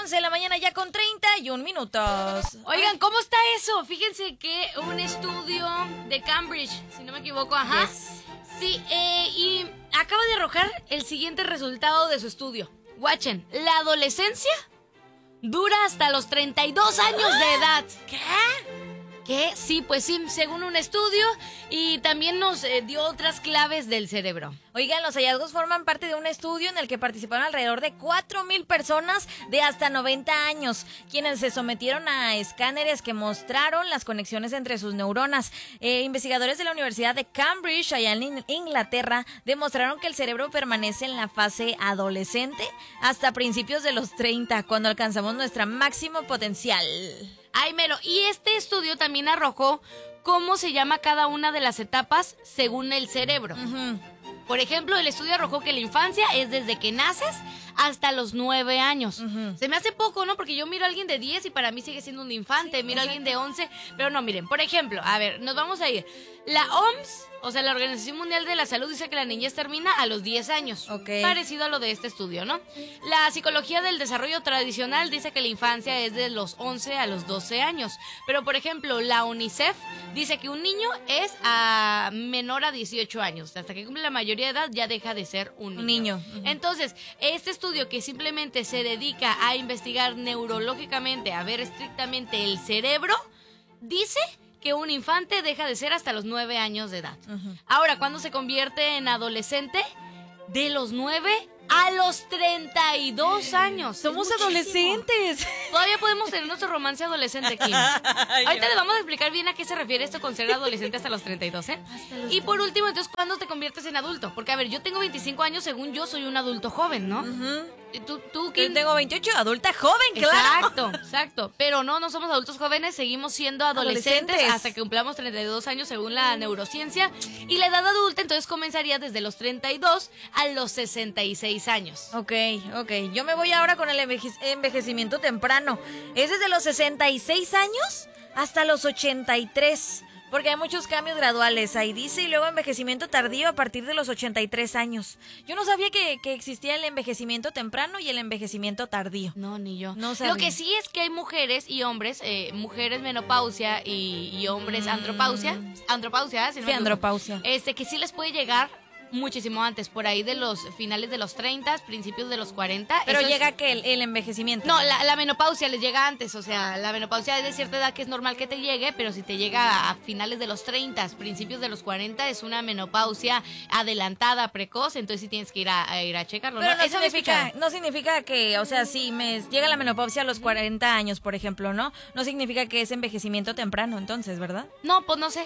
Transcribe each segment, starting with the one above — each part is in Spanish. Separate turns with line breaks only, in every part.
11 de la mañana ya con 31 minutos.
Oigan, ¿cómo está eso? Fíjense que un estudio de Cambridge, si no me equivoco,
Yes.
Sí, y acaba de arrojar el siguiente resultado de su estudio. Watchen, la adolescencia dura hasta los 32 años de edad. ¿Qué? Sí, pues sí, según un estudio, y también nos dio otras claves del cerebro.
Oigan, los hallazgos forman parte de un estudio en el que participaron alrededor de 4,000 personas de hasta 90 años, quienes se sometieron a escáneres que mostraron las conexiones entre sus neuronas. Investigadores de la Universidad de Cambridge, allá en Inglaterra, demostraron que el cerebro permanece en la fase adolescente hasta principios de los 30, cuando alcanzamos nuestro máximo potencial.
Ay, Melo, y este estudio también arrojó cómo se llama cada una de las etapas según el cerebro. Por ejemplo, el estudio arrojó que la infancia es desde que naces hasta los 9 años. Se me hace poco, ¿no? Porque yo miro a alguien de 10 y para mí sigue siendo un infante. Sí, miro a alguien de 11, pero no, miren, por ejemplo, a ver, nos vamos a ir. La OMS, o sea, la Organización Mundial de la Salud, dice que la niñez termina a los 10 años.
Okay.
Parecido a lo de este estudio, ¿no? La psicología del desarrollo tradicional dice que la infancia es de los 11 a los 12 años. Pero, por ejemplo, la UNICEF dice que un niño es menor a 18 años. Hasta que cumple la mayoría de edad ya deja de ser un niño. Entonces, este estudio que simplemente se dedica a investigar neurológicamente, a ver estrictamente el cerebro, dice que un infante deja de ser hasta los 9 años de edad. Ahora, ¿cuándo se convierte en adolescente? De los 9 a los 32 años.
Somos adolescentes.
Todavía podemos tener nuestro romance adolescente, Kim. Ahorita les vamos a explicar bien a qué se refiere esto con ser adolescente hasta los 32, ¿eh? Y por último, entonces, ¿cuándo te conviertes en adulto? Porque, a ver, yo tengo 25 años, según yo, soy un adulto joven, ¿no? ¿Tú, Kim?
Yo tengo 28, adulta joven, claro.
Exacto. Pero no somos adultos jóvenes, seguimos siendo adolescentes hasta que cumplamos 32 años según la neurociencia. Y la edad adulta entonces comenzaría desde los 32 a los 66 años.
Ok. Yo me voy ahora con el envejecimiento temprano. Es desde los 66 años hasta los 83. Porque hay muchos cambios graduales, ahí dice, y luego envejecimiento tardío a partir de los 83 años. Yo no sabía que existía el envejecimiento temprano y el envejecimiento tardío.
No, ni yo.
No sabía.
Lo que sí es que hay mujeres y hombres, mujeres menopausia y hombres andropausia, si no me equivoco,
andropausia.
Que sí les puede llegar muchísimo antes, por ahí de los finales de los 30, principios de los 40.
Pero llega que el envejecimiento.
No, la menopausia les llega antes, o sea, la menopausia es de cierta edad que es normal que te llegue, pero si te llega a finales de los 30, principios de los 40, es una menopausia adelantada, precoz, entonces sí tienes que ir a checarlo.
Pero no significa que, o sea, si me llega la menopausia a los 40 años, por ejemplo, ¿no? No significa que es envejecimiento temprano, entonces, ¿verdad?
No, pues no sé.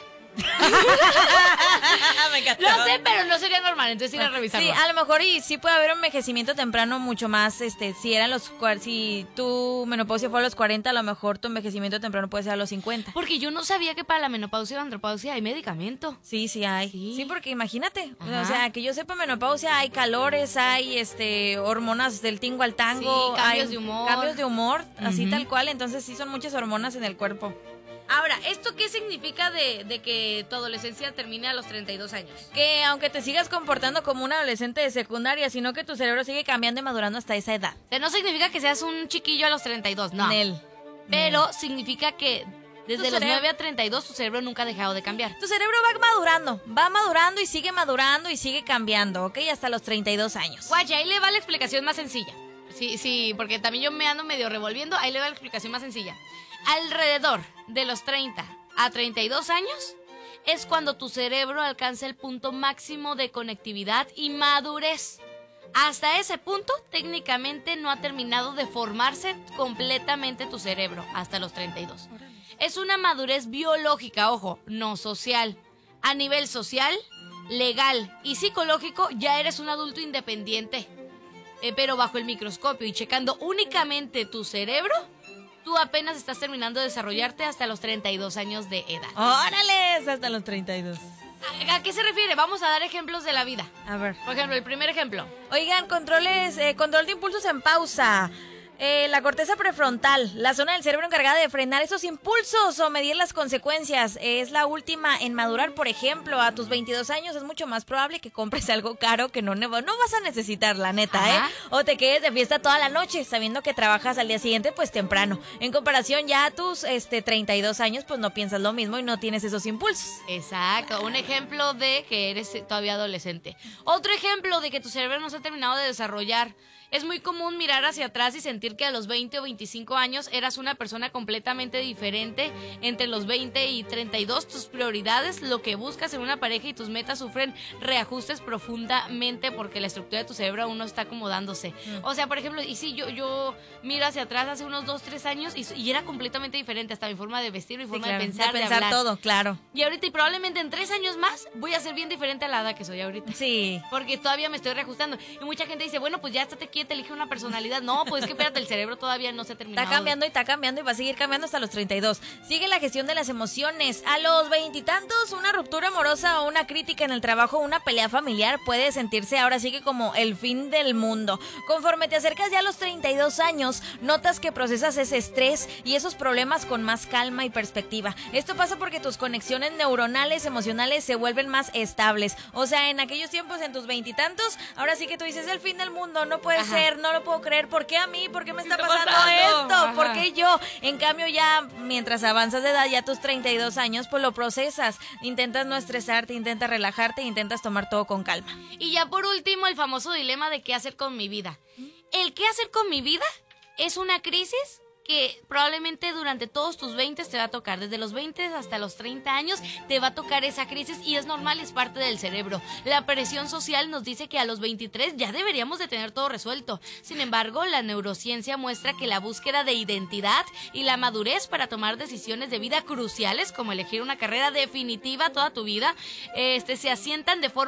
Me encantó.
No sé, pero no sería normal, entonces ir a revisarlo.
Sí, a lo mejor y sí puede haber un envejecimiento temprano mucho más, si tu menopausia fue a los 40, a lo mejor tu envejecimiento temprano puede ser a los 50.
Porque yo no sabía que para la menopausia y la andropausia hay medicamento.
Sí hay. Sí, porque imagínate,
Ajá.
O sea, que yo sepa, menopausia hay calores, hay hormonas del tingo al tango,
Sí, cambios
hay
de humor.
así tal cual, entonces sí son muchas hormonas en el cuerpo.
Ahora, ¿esto qué significa de que tu adolescencia termine a los 32 años?
Que aunque te sigas comportando como un adolescente de secundaria, sino que tu cerebro sigue cambiando y madurando hasta esa edad.
O sea, no significa que seas un chiquillo a los 32, no. Pero significa que desde los 9 a 32 tu cerebro nunca ha dejado de cambiar.
Tu cerebro va madurando y sigue cambiando, ¿ok? Hasta los 32 años.
Guaya, ahí le va la explicación más sencilla. Sí, porque también yo me ando medio revolviendo, ahí le va la explicación más sencilla. Alrededor de los 30 a 32 años es cuando tu cerebro alcanza el punto máximo de conectividad y madurez. Hasta ese punto, técnicamente no ha terminado de formarse completamente tu cerebro, hasta los 32. Es una madurez biológica, ojo, no social. A nivel social, legal y psicológico, ya eres un adulto independiente. Pero bajo el microscopio y checando únicamente tu cerebro, tú apenas estás terminando de desarrollarte hasta los 32 años de edad.
¡Órale! Hasta los 32.
¿A qué se refiere? Vamos a dar ejemplos de la vida.
A ver.
Por ejemplo, el primer ejemplo.
Oigan, control de impulsos en pausa. La corteza prefrontal, la zona del cerebro encargada de frenar esos impulsos o medir las consecuencias, es la última en madurar. Por ejemplo, a tus 22 años es mucho más probable que compres algo caro que no vas a necesitar, la neta,
Ajá.
O te quedes de fiesta toda la noche sabiendo que trabajas al día siguiente pues temprano. En comparación ya a tus 32 años pues no piensas lo mismo y no tienes esos impulsos.
Exacto, un ejemplo de que eres todavía adolescente. Otro ejemplo de que tu cerebro no se ha terminado de desarrollar. Es muy común mirar hacia atrás y sentir que a los 20 o 25 años eras una persona completamente diferente. Entre los 20 y 32, tus prioridades, lo que buscas en una pareja y tus metas sufren reajustes profundamente porque la estructura de tu cerebro aún no está acomodándose. O sea, por ejemplo, y sí, yo miro hacia atrás hace unos 2, 3 años y era completamente diferente, hasta mi forma de vestir, mi forma
Claro,
de pensar,
de
hablar.
todo, claro.
Y ahorita, y probablemente en 3 años más, voy a ser bien diferente a la edad que soy ahorita.
Sí.
Porque todavía me estoy reajustando. Y mucha gente dice, bueno, pues ya estate quieta, elige una personalidad. No, pues es que espérate, el cerebro todavía no se ha terminado.
Está cambiando y va a seguir cambiando hasta los 32. Sigue la gestión de las emociones. A los 20 y tantos, una ruptura amorosa o una crítica en el trabajo, una pelea familiar puede sentirse ahora sí que como el fin del mundo. Conforme te acercas ya a los 32 años, notas que procesas ese estrés y esos problemas con más calma y perspectiva. Esto pasa porque tus conexiones neuronales, emocionales se vuelven más estables. O sea, en aquellos tiempos, en tus 20 y tantos, ahora sí que tú dices el fin del mundo, no puede ser, no lo puedo creer. ¿Por qué a mí? ¿Por qué me está pasando esto?
Ajá.
¿Por qué yo? En cambio ya, mientras avanzas de edad, ya tus 32 años, pues lo procesas. Intentas no estresarte, intentas relajarte, intentas tomar todo con calma.
Y ya por último, el famoso dilema de qué hacer con mi vida. El qué hacer con mi vida es una crisis que probablemente durante todos tus 20 te va a tocar. Desde los 20 hasta los 30 años te va a tocar esa crisis y es normal, es parte del cerebro. La presión social nos dice que a los 23 ya deberíamos de tener todo resuelto. Sin embargo, la neurociencia muestra que la búsqueda de identidad y la madurez para tomar decisiones de vida cruciales, como elegir una carrera definitiva toda tu vida, se asientan de forma